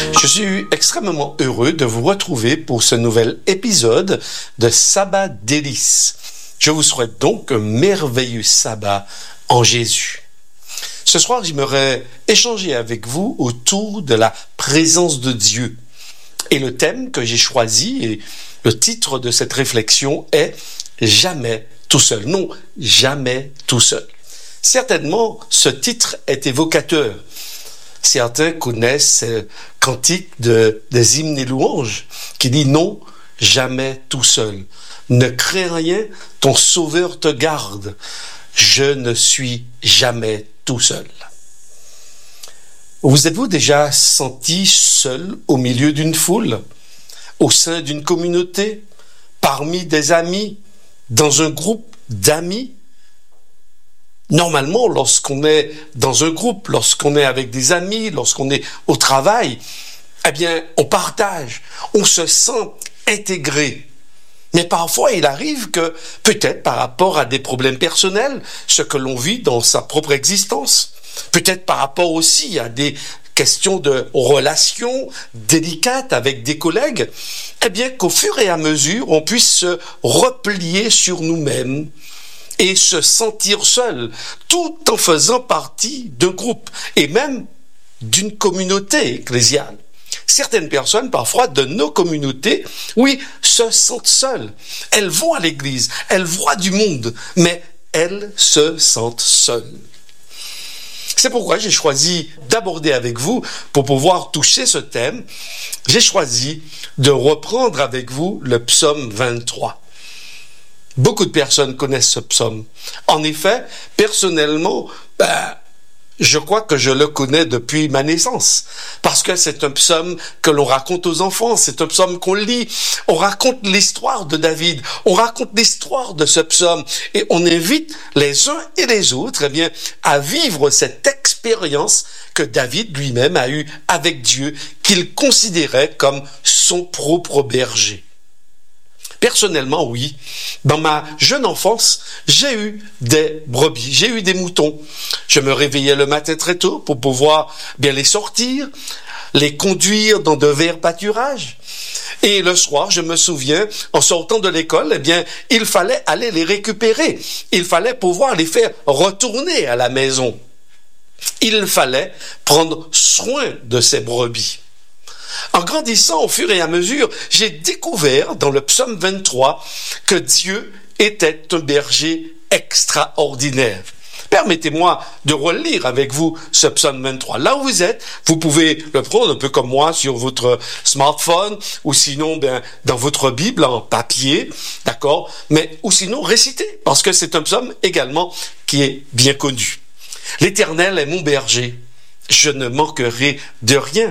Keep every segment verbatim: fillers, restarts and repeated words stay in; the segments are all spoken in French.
Je suis extrêmement heureux de vous retrouver pour ce nouvel épisode de Sabbat délices. Je vous souhaite donc un merveilleux sabbat en Jésus. Ce soir, j'aimerais échanger avec vous autour de la présence de Dieu. Et le thème que j'ai choisi, et le titre de cette réflexion est « Jamais tout seul ». Non, jamais tout seul. Certainement, ce titre est évocateur. Certains connaissent le cantique de, des hymnes et louanges qui dit « Non, jamais tout seul. Ne crains rien, ton sauveur te garde. Je ne suis jamais tout seul. » Vous êtes-vous déjà senti seul au milieu d'une foule, au sein d'une communauté, parmi des amis, dans un groupe d'amis? Normalement, lorsqu'on est dans un groupe, lorsqu'on est avec des amis, lorsqu'on est au travail, eh bien, on partage, on se sent intégré. Mais parfois, il arrive que, peut-être par rapport à des problèmes personnels, ce que l'on vit dans sa propre existence, peut-être par rapport aussi à des questions de relations délicates avec des collègues, eh bien, qu'au fur et à mesure, on puisse se replier sur nous-mêmes et se sentir seul, tout en faisant partie d'un groupe et même d'une communauté ecclésiale. Certaines personnes, parfois, de nos communautés, oui, se sentent seules. Elles vont à l'église, elles voient du monde, mais elles se sentent seules. C'est pourquoi j'ai choisi d'aborder avec vous, pour pouvoir toucher ce thème, j'ai choisi de reprendre avec vous le psaume vingt-trois. Beaucoup de personnes connaissent ce psaume. En effet, personnellement, ben, je crois que je le connais depuis ma naissance, parce que c'est un psaume que l'on raconte aux enfants, c'est un psaume qu'on lit, on raconte l'histoire de David, on raconte l'histoire de ce psaume, et on invite les uns et les autres, eh bien, à vivre cette expérience que David lui-même a eue avec Dieu, qu'il considérait comme son propre berger. Personnellement, oui. Dans ma jeune enfance, j'ai eu des brebis, j'ai eu des moutons. Je me réveillais le matin très tôt pour pouvoir bien les sortir, les conduire dans de verts pâturages. Et le soir, je me souviens, en sortant de l'école, eh bien, il fallait aller les récupérer. Il fallait pouvoir les faire retourner à la maison. Il fallait prendre soin de ces brebis. En grandissant au fur et à mesure, j'ai découvert dans le psaume vingt-trois que Dieu était un berger extraordinaire. Permettez-moi de relire avec vous ce psaume vingt-trois. Là où vous êtes, vous pouvez le prendre un peu comme moi sur votre smartphone ou sinon ben, dans votre Bible en papier, d'accord? Mais ou sinon réciter, parce que c'est un psaume également qui est bien connu. L'Éternel est mon berger, je ne manquerai de rien.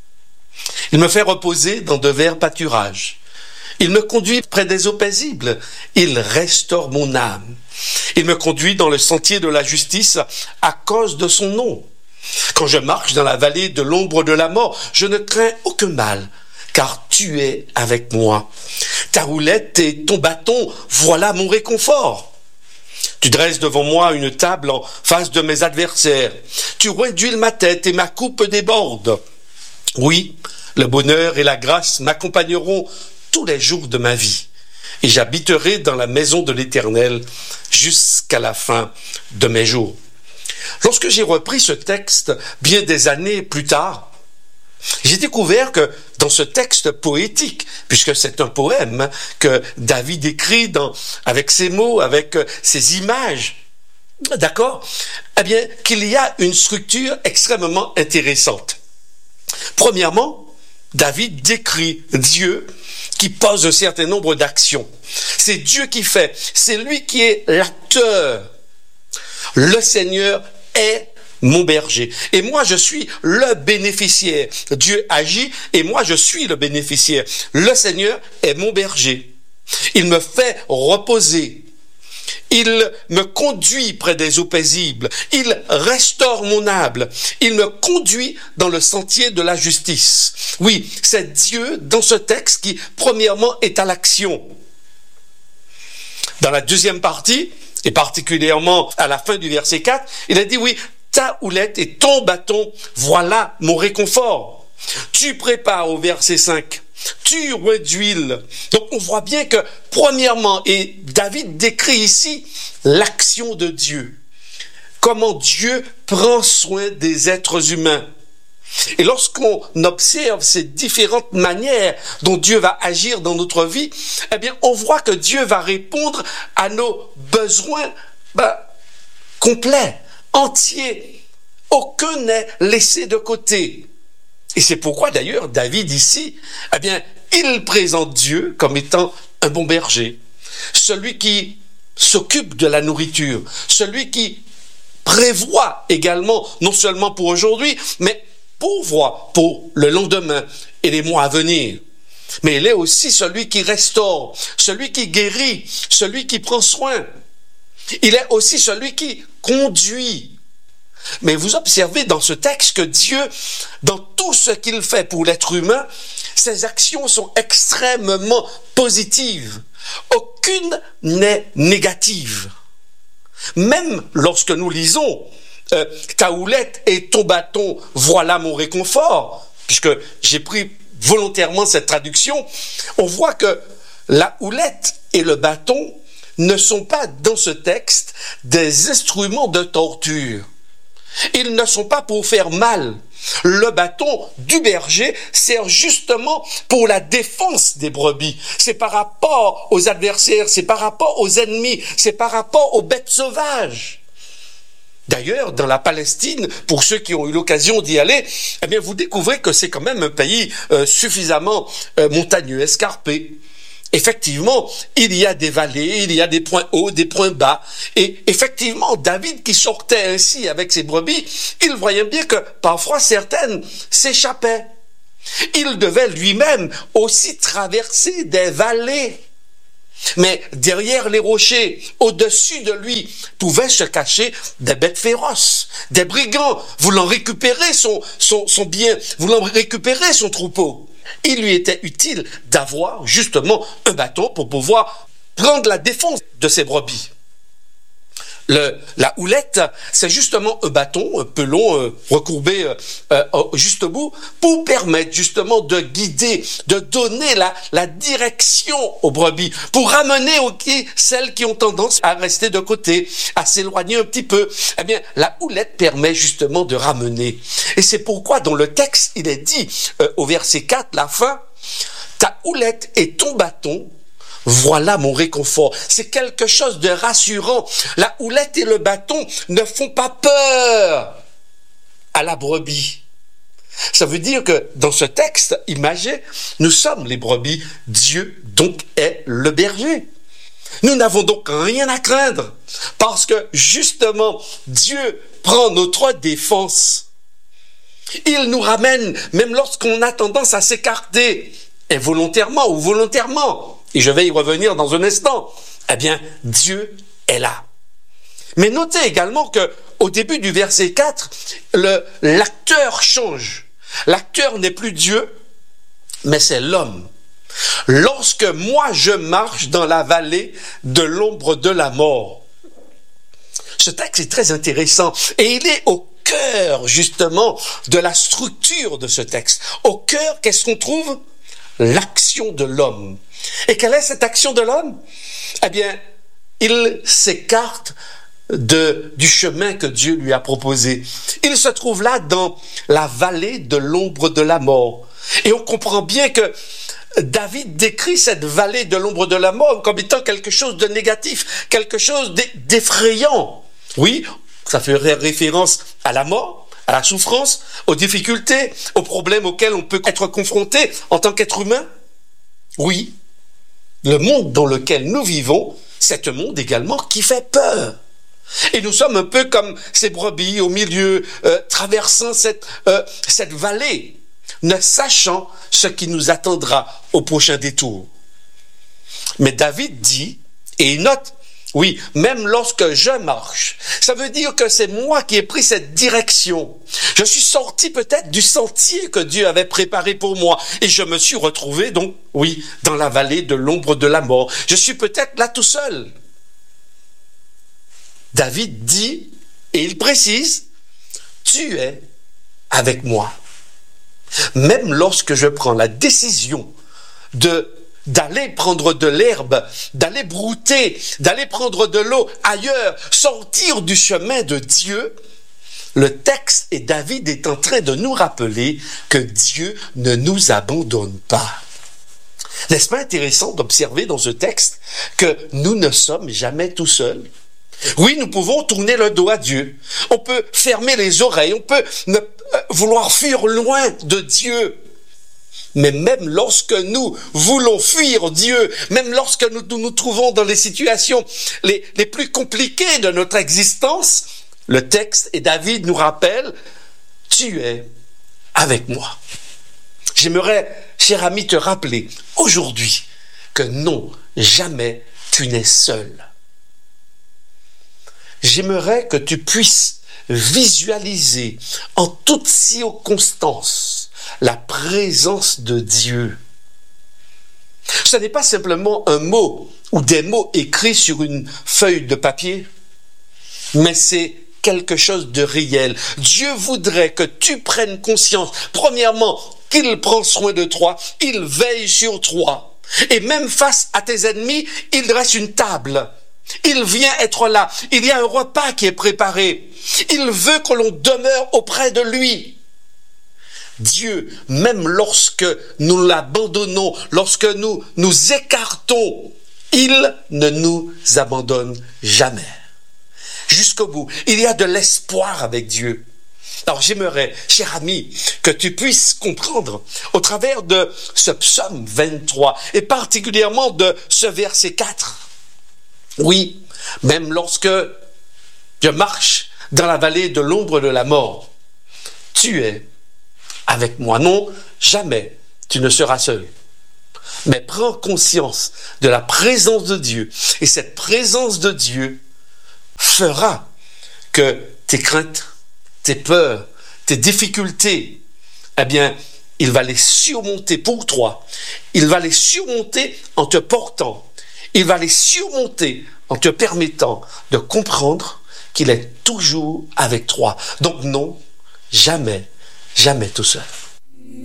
Il me fait reposer dans de verts pâturages. Il me conduit près des eaux paisibles. Il restaure mon âme. Il me conduit dans le sentier de la justice à cause de son nom. Quand je marche dans la vallée de l'ombre de la mort, je ne crains aucun mal, car tu es avec moi. Ta houlette et ton bâton, voilà mon réconfort. Tu dresses devant moi une table en face de mes adversaires. Tu réduis ma tête et ma coupe déborde. Oui, le bonheur et la grâce m'accompagneront tous les jours de ma vie, et j'habiterai dans la maison de l'Éternel jusqu'à la fin de mes jours. Lorsque j'ai repris ce texte bien des années plus tard, j'ai découvert que dans ce texte poétique, puisque c'est un poème que David écrit dans, avec ses mots, avec ses images, d'accord, eh bien, qu'il y a une structure extrêmement intéressante. Premièrement, David décrit Dieu qui pose un certain nombre d'actions. C'est Dieu qui fait, c'est lui qui est l'acteur. Le Seigneur est mon berger. Et moi, je suis le bénéficiaire. Dieu agit et moi, je suis le bénéficiaire. Le Seigneur est mon berger. Il me fait reposer. Il me conduit près des eaux paisibles. Il restaure mon âme. Il me conduit dans le sentier de la justice. Oui, c'est Dieu dans ce texte qui, premièrement, est à l'action. Dans la deuxième partie, et particulièrement à la fin du verset quatre, il a dit, oui, ta houlette et ton bâton, voilà mon réconfort. Tu prépares au verset cinq. Tu oins d'huile. Donc on voit bien que, premièrement, et David décrit ici l'action de Dieu. Comment Dieu prend soin des êtres humains. Et lorsqu'on observe ces différentes manières dont Dieu va agir dans notre vie, eh bien, on voit que Dieu va répondre à nos besoins ben, complets, entiers. Aucun n'est laissé de côté. Et c'est pourquoi d'ailleurs David ici, eh bien, il présente Dieu comme étant un bon berger, celui qui s'occupe de la nourriture, celui qui prévoit également, non seulement pour aujourd'hui, mais pourvoit pour le lendemain et les mois à venir. Mais il est aussi celui qui restaure, celui qui guérit, celui qui prend soin. Il est aussi celui qui conduit. Mais vous observez dans ce texte que Dieu, dans tout ce qu'il fait pour l'être humain, ses actions sont extrêmement positives. Aucune n'est négative. Même lorsque nous lisons euh, « Ta houlette et ton bâton, voilà mon réconfort », puisque j'ai pris volontairement cette traduction, on voit que la houlette et le bâton ne sont pas dans ce texte des instruments de torture. Ils ne sont pas pour faire mal. Le bâton du berger sert justement pour la défense des brebis. C'est par rapport aux adversaires, c'est par rapport aux ennemis, c'est par rapport aux bêtes sauvages. D'ailleurs, dans la Palestine, pour ceux qui ont eu l'occasion d'y aller, eh bien, vous découvrez que c'est quand même un pays euh, suffisamment euh, montagneux, escarpé. Effectivement, il y a des vallées, il y a des points hauts, des points bas. Et effectivement, David qui sortait ainsi avec ses brebis, il voyait bien que parfois certaines s'échappaient. Il devait lui-même aussi traverser des vallées. Mais derrière les rochers, au-dessus de lui, pouvaient se cacher des bêtes féroces, des brigands voulant récupérer son, son, son bien, voulant récupérer son troupeau. Il lui était utile d'avoir justement un bâton pour pouvoir prendre la défense de ses brebis. Le, la houlette, c'est justement un bâton un peu long, euh, recourbé euh, euh, juste au bout, pour permettre justement de guider, de donner la, la direction aux brebis, pour ramener aussi celles qui ont tendance à rester de côté, à s'éloigner un petit peu. Eh bien, la houlette permet justement de ramener. Et c'est pourquoi dans le texte, il est dit euh, au verset quatre, la fin, « Ta houlette et ton bâton, voilà mon réconfort. » C'est quelque chose de rassurant. La houlette et le bâton ne font pas peur à la brebis. Ça veut dire que dans ce texte imagé, nous sommes les brebis. Dieu donc est le berger. Nous n'avons donc rien à craindre parce que justement Dieu prend notre défense. Il nous ramène même lorsqu'on a tendance à s'écarter, involontairement ou volontairement. Et je vais y revenir dans un instant. Eh bien, Dieu est là. Mais notez également que au début du verset quatre, le, l'acteur change. L'acteur n'est plus Dieu, mais c'est l'homme. Lorsque moi je marche dans la vallée de l'ombre de la mort. Ce texte est très intéressant et il est au cœur justement de la structure de ce texte. Au cœur, qu'est-ce qu'on trouve? L'action de l'homme. Et quelle est cette action de l'homme? Eh bien, il s'écarte de, du chemin que Dieu lui a proposé. Il se trouve là dans la vallée de l'ombre de la mort. Et on comprend bien que David décrit cette vallée de l'ombre de la mort comme étant quelque chose de négatif, quelque chose d'effrayant. Oui, ça ferait référence à la mort, à la souffrance, aux difficultés, aux problèmes auxquels on peut être confronté en tant qu'être humain. Oui, le monde dans lequel nous vivons, c'est un monde également qui fait peur. Et nous sommes un peu comme ces brebis au milieu, euh, traversant cette, euh, cette vallée, ne sachant ce qui nous attendra au prochain détour. Mais David dit, et il note, oui, même lorsque je marche, ça veut dire que c'est moi qui ai pris cette direction. Je suis sorti peut-être du sentier que Dieu avait préparé pour moi et je me suis retrouvé donc, oui, dans la vallée de l'ombre de la mort. Je suis peut-être là tout seul. David dit, et il précise, tu es avec moi. même lorsque je prends la décision de d'aller prendre de l'herbe, d'aller brouter, d'aller prendre de l'eau ailleurs, sortir du chemin de Dieu, le texte et David est en train de nous rappeler que Dieu ne nous abandonne pas. N'est-ce pas intéressant d'observer dans ce texte que nous ne sommes jamais tout seuls? Oui, nous pouvons tourner le dos à Dieu. On peut fermer les oreilles, on peut ne, euh, vouloir fuir loin de Dieu. Mais même lorsque nous voulons fuir Dieu, même lorsque nous nous, nous trouvons dans les situations les, les plus compliquées de notre existence, le texte et David nous rappelle, tu es avec moi. J'aimerais, cher ami, te rappeler aujourd'hui que non, jamais tu n'es seul. J'aimerais que tu puisses visualiser en toutes circonstances la présence de Dieu. Ce n'est pas simplement un mot ou des mots écrits sur une feuille de papier, mais c'est quelque chose de réel. Dieu voudrait que tu prennes conscience, premièrement, qu'il prend soin de toi, il veille sur toi. Et même face à tes ennemis, il dresse une table. Il vient être là. Il y a un repas qui est préparé. Il veut que l'on demeure auprès de lui. Dieu, même lorsque nous l'abandonnons, lorsque nous nous écartons, il ne nous abandonne jamais. Jusqu'au bout, il y a de l'espoir avec Dieu. Alors j'aimerais, cher ami, que tu puisses comprendre au travers de ce psaume vingt-trois et particulièrement de ce verset quatre. Oui, même lorsque je marche dans la vallée de l'ombre de la mort, tu es avec moi. Non, jamais tu ne seras seul. Mais prends conscience de la présence de Dieu. Et cette présence de Dieu fera que tes craintes, tes peurs, tes difficultés, eh bien, il va les surmonter pour toi. Il va les surmonter en te portant. Il va les surmonter en te permettant de comprendre qu'il est toujours avec toi. Donc non, jamais, jamais tout seul.